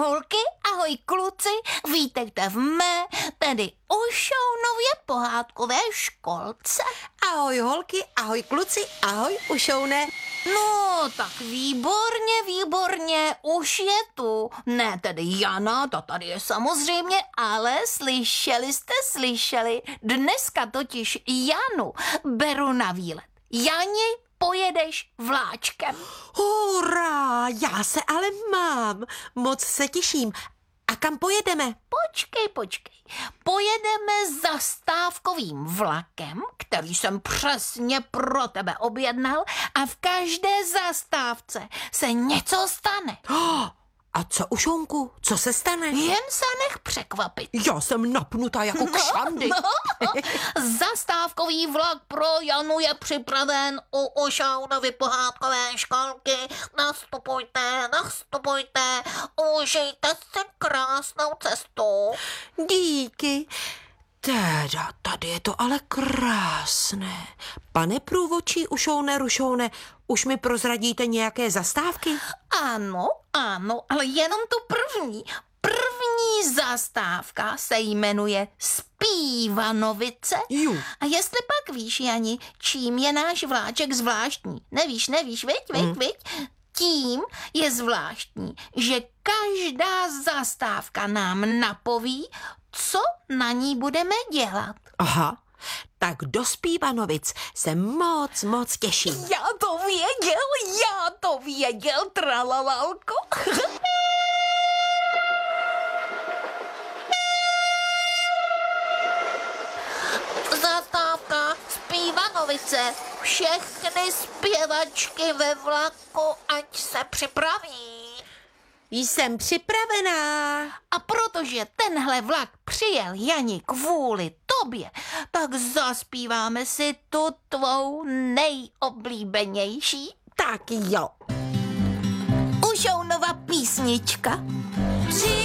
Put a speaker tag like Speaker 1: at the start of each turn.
Speaker 1: holky, ahoj kluci, vítejte v mé, tedy Ušounově pohádkové školce.
Speaker 2: Ahoj holky, ahoj kluci, ahoj Ušoune.
Speaker 1: No, tak výborně, už je tu. Ne tedy Jana, ta tady je samozřejmě, ale slyšeli, dneska totiž Janu beru na výlet. Jani, pojedeš vláčkem.
Speaker 2: Hurá, já se ale mám, moc se těším. A kam pojedeme?
Speaker 1: Počkej. Pojedeme zastávkovým vlakem, který jsem přesně pro tebe objednal a v každé zastávce se něco stane.
Speaker 2: A co, Ušounku, co se stane?
Speaker 1: Jen se nech překvapit.
Speaker 2: Já jsem napnutá jako kšandy.
Speaker 1: Zastávkový vlak pro Janu je připraven u Ušounovy pohádkové školky. Nastupujte, užijte si krásnou cestu.
Speaker 2: Díky. Teda, tady je to ale krásné. Pane průvodčí Ušoune, Rušoune, už mi prozradíte nějaké zastávky?
Speaker 1: Ano, ale jenom tu první. První zastávka se jmenuje Zpívanovice.
Speaker 2: Jo.
Speaker 1: A jestli pak víš, Jani, čím je náš vláček zvláštní? Nevíš, viď? Tím je zvláštní, že každá zastávka nám napoví, co na ní budeme dělat.
Speaker 2: Aha, tak do Zpívanovic se moc těším.
Speaker 1: Já to věděl, tralalalko. Zastávka Zpívanovice. Všechny zpěvačky ve vlaku, ať se připraví.
Speaker 2: Jsem připravená.
Speaker 1: A protože tenhle vlak přijel, Jani, kvůli tobě, tak zaspíváme si tu tvou nejoblíbenější.
Speaker 2: Tak jo.
Speaker 1: Ušounova písnička.